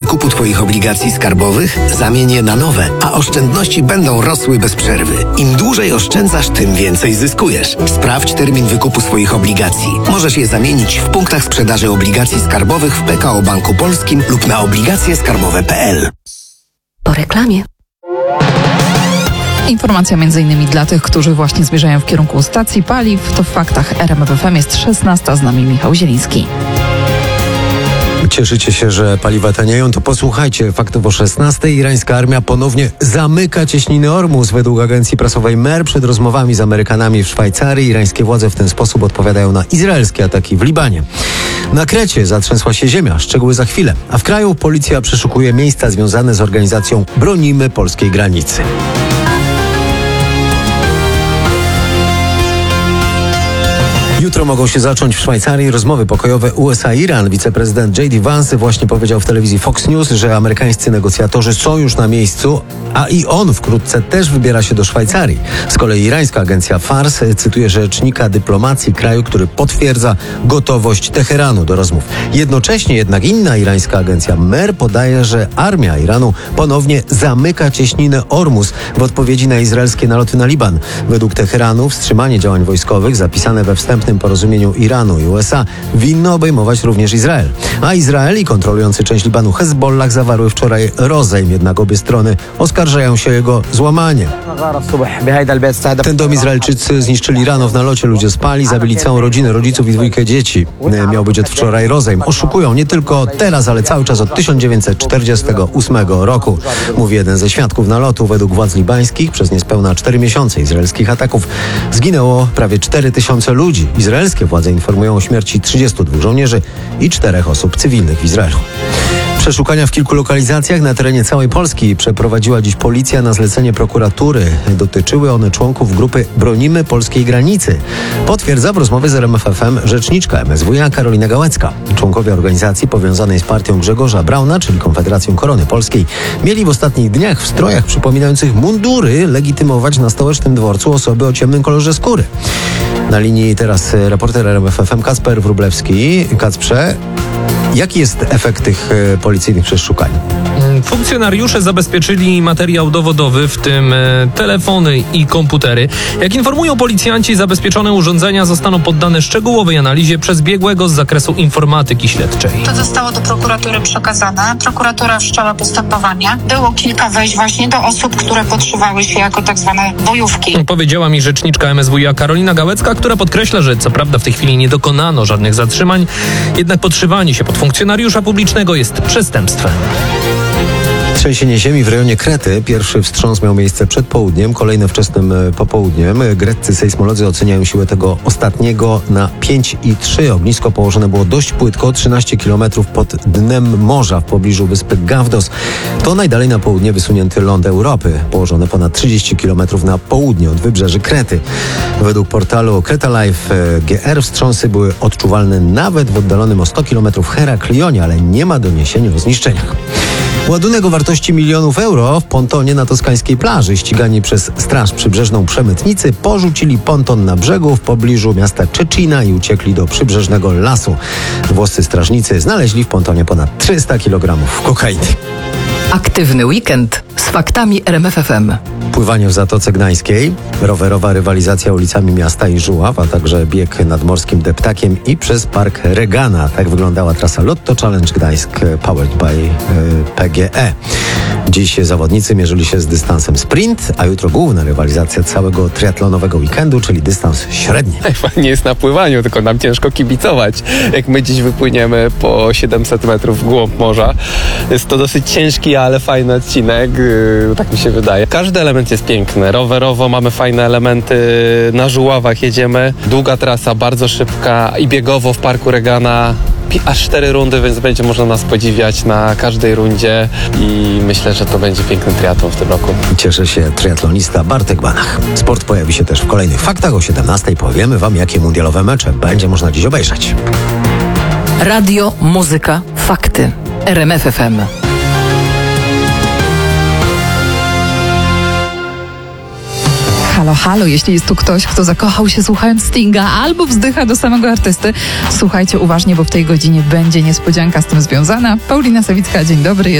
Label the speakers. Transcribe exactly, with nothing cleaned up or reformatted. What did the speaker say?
Speaker 1: wykupu Twoich obligacji skarbowych? Zamień je na nowe, a oszczędności będą rosły bez przerwy. Im dłużej oszczędzasz, tym więcej zyskujesz. Sprawdź termin wykupu swoich obligacji. Możesz je zamienić w punktach sprzedaży obligacji skarbowych w P K O Banku Polskim lub na obligacje skarbowe kropka p l.
Speaker 2: Po reklamie.
Speaker 3: Informacja między innymi dla tych, którzy właśnie zmierzają w kierunku stacji paliw. To w faktach R M F F M jest szesnasta, z nami Michał Zieliński.
Speaker 4: Cieszycie się, że paliwa tanieją? To posłuchajcie, faktów o szesnastej. Irańska armia ponownie zamyka cieśniny Ormus. Według agencji prasowej M E R przed rozmowami z Amerykanami w Szwajcarii irańskie władze w ten sposób odpowiadają na izraelskie ataki w Libanie. Na Krecie zatrzęsła się ziemia, szczegóły za chwilę. A w kraju policja przeszukuje miejsca związane z organizacją Bronimy Polskiej Granicy. Jutro mogą się zacząć w Szwajcarii rozmowy pokojowe U S A-Iran. Wiceprezydent J D Vance właśnie powiedział w telewizji Fox News, że amerykańscy negocjatorzy są już na miejscu, a i on wkrótce też wybiera się do Szwajcarii. Z kolei irańska agencja Fars cytuje rzecznika dyplomacji kraju, który potwierdza gotowość Teheranu do rozmów. Jednocześnie jednak inna irańska agencja M E R podaje, że armia Iranu ponownie zamyka cieśninę Ormus w odpowiedzi na izraelskie naloty na Liban. Według Teheranu wstrzymanie działań wojskowych zapisane we wstępnym porozumieniu Iranu i U S A winno obejmować również Izrael. A Izrael i kontrolujący część Libanu Hezbollah zawarły wczoraj rozejm, jednak obie strony oskarżają się o jego złamanie. Ten dom Izraelczycy zniszczyli rano w nalocie, ludzie spali, zabili całą rodzinę, rodziców i dwójkę dzieci. Miał być od wczoraj rozejm. Oszukują nie tylko teraz, ale cały czas od tysiąc dziewięćset czterdziestego ósmego roku. Mówi jeden ze świadków nalotu. Według władz libańskich przez niespełna cztery miesiące izraelskich ataków zginęło prawie cztery tysiące ludzi. Izraelskie władze informują o śmierci trzydziestu dwóch żołnierzy i czterech osób cywilnych w Izraelu. Przeszukania w kilku lokalizacjach na terenie całej Polski przeprowadziła dziś policja na zlecenie prokuratury. Dotyczyły one członków grupy Bronimy Polskiej Granicy. Potwierdza w rozmowie z R M F F M rzeczniczka M S W Karolina Gałecka. Członkowie organizacji powiązanej z partią Grzegorza Brauna, czyli Konfederacją Korony Polskiej, mieli w ostatnich dniach w strojach przypominających mundury legitymować na stołecznym dworcu osoby o ciemnym kolorze skóry. Na linii teraz reporter R M F F M Kacper Wróblewski. Kacprze, jaki jest efekt tych e, policyjnych przeszukań?
Speaker 5: Funkcjonariusze zabezpieczyli materiał dowodowy, w tym e, telefony i komputery. Jak informują policjanci, zabezpieczone urządzenia zostaną poddane szczegółowej analizie przez biegłego z zakresu informatyki śledczej.
Speaker 6: To zostało do prokuratury przekazane. Prokuratura wszczęła postępowanie. Było kilka wejść właśnie do osób, które podszywały się jako tak zwane bojówki.
Speaker 5: Powiedziała mi rzeczniczka M S W Karolina Gałecka, która podkreśla, że co prawda w tej chwili nie dokonano żadnych zatrzymań, jednak podszywanie się pod funkcjonariusza publicznego jest przestępstwem.
Speaker 4: Trzęsienie ziemi w rejonie Krety. Pierwszy wstrząs miał miejsce przed południem, kolejny wczesnym popołudniem. Greccy sejsmolodzy oceniają siłę tego ostatniego na pięć i trzy. Ognisko położone było dość płytko, trzynaście kilometrów pod dnem morza w pobliżu wyspy Gavdos. To najdalej na południe wysunięty ląd Europy, położony ponad trzydzieści kilometrów na południe od wybrzeży Krety. Według portalu Kreta Live G R wstrząsy były odczuwalne nawet w oddalonym o sto kilometrów Heraklionie, ale nie ma doniesień o zniszczeniach. Ładunek o wartości milionów euro w pontonie na toskańskiej plaży. Ścigani przez Straż Przybrzeżną przemytnicy porzucili ponton na brzegu w pobliżu miasta Czecina i uciekli do przybrzeżnego lasu. Włoscy strażnicy znaleźli w pontonie ponad trzysta kilogramów kokainy.
Speaker 2: Aktywny weekend z faktami R M F F M.
Speaker 4: Pływanie w Zatoce Gdańskiej, rowerowa rywalizacja ulicami miasta i Żuław, a także bieg nad morskim deptakiem i przez Park Regana. Tak wyglądała trasa Lotto Challenge Gdańsk powered by y, P G E. Dziś zawodnicy mierzyli się z dystansem sprint, a jutro główna rywalizacja całego triatlonowego weekendu, czyli dystans średni.
Speaker 7: Nie jest na pływaniu, tylko nam ciężko kibicować. Jak my dziś wypłyniemy po siedemset metrów w głąb morza. Jest to dosyć ciężki, ale fajny odcinek, yy, tak mi się wydaje. Każdy element jest piękny. Rowerowo mamy fajne elementy, na Żuławach jedziemy. Długa trasa, bardzo szybka i biegowo w Parku Regana. Aż cztery rundy, więc będzie można nas podziwiać na każdej rundzie i myślę, że to będzie piękny triatlon w tym roku.
Speaker 4: Cieszy się triatlonista Bartek Banach. Sport pojawi się też w kolejnych faktach. O siedemnastej powiemy wam, jakie mundialowe mecze będzie można dziś obejrzeć.
Speaker 2: Radio, muzyka, fakty. R M F F M.
Speaker 3: Halo, halo, jeśli jest tu ktoś, kto zakochał się słuchając Stinga albo wzdycha do samego artysty, słuchajcie uważnie, bo w tej godzinie będzie niespodzianka z tym związana. Paulina Sawicka, dzień dobry.